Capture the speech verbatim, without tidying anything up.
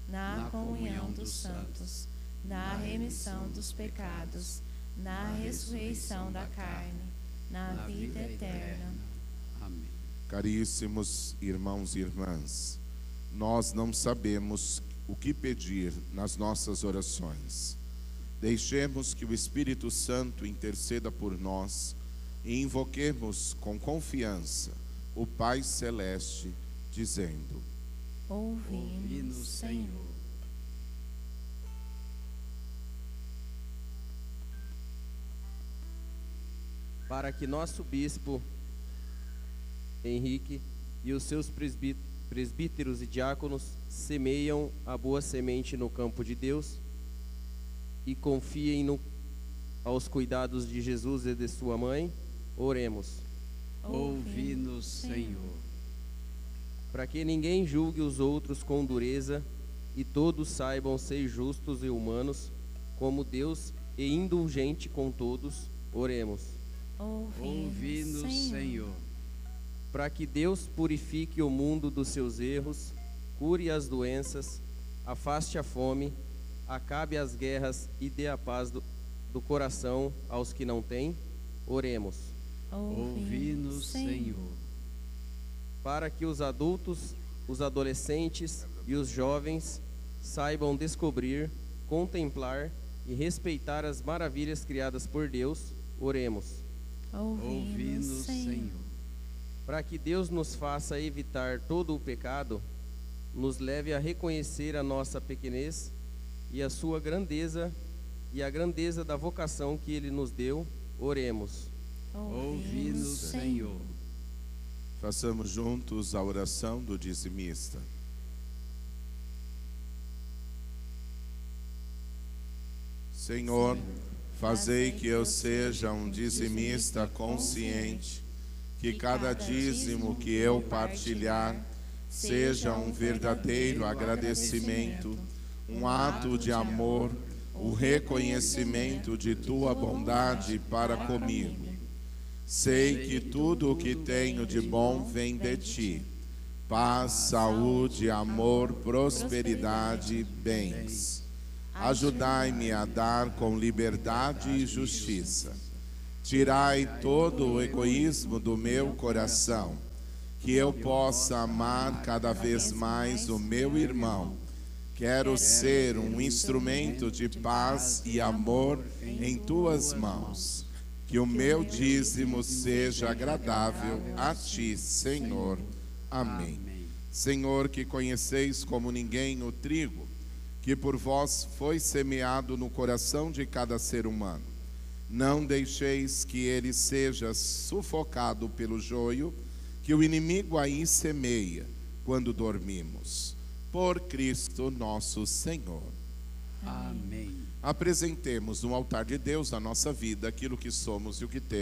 na comunhão dos santos, na remissão dos pecados, na ressurreição da carne, na vida eterna. Amém. Caríssimos irmãos e irmãs, nós não sabemos o que pedir nas nossas orações. Deixemos que o Espírito Santo interceda por nós e invoquemos com confiança o Pai Celeste, dizendo: Ouvi-nos, Senhor. Para que nosso bispo Henrique e os seus presbí- presbíteros e diáconos semeiam a boa semente no campo de Deus e confiem no, aos cuidados de Jesus e de sua mãe, oremos. Ouvi-nos, Senhor. Para que ninguém julgue os outros com dureza e todos saibam ser justos e humanos, como Deus, e indulgente com todos, oremos. Ouvi-nos, Senhor. Para que Deus purifique o mundo dos seus erros, cure as doenças, afaste a fome, acabe as guerras e dê a paz do, do coração aos que não têm, oremos. Ouvi-nos, Senhor. Para que os adultos, os adolescentes e os jovens saibam descobrir, contemplar e respeitar as maravilhas criadas por Deus, oremos. Ouvi-nos, Senhor. Para que Deus nos faça evitar todo o pecado, nos leve a reconhecer a nossa pequenez e a sua grandeza e a grandeza da vocação que Ele nos deu, oremos. Ouvi-nos, Senhor. Façamos juntos a oração do dizimista. Senhor, fazei que eu seja um dizimista consciente, que cada dízimo que eu partilhar seja um verdadeiro agradecimento, um ato de amor, o reconhecimento de tua bondade para comigo. Sei que tudo o que tenho de bom vem de ti: paz, saúde, amor, prosperidade, bens. Ajudai-me a dar com liberdade e justiça. Tirai todo o egoísmo do meu coração, que eu possa amar cada vez mais o meu irmão. Quero ser um instrumento de paz e amor em tuas mãos. Que o meu dízimo seja agradável a ti, Senhor. Amém. Senhor, que conheceis como ninguém o trigo, que por vós foi semeado no coração de cada ser humano, não deixeis que ele seja sufocado pelo joio, que o inimigo aí semeia quando dormimos. Por Cristo nosso Senhor. Amém. Apresentemos no altar de Deus, na nossa vida, aquilo que somos e o que temos.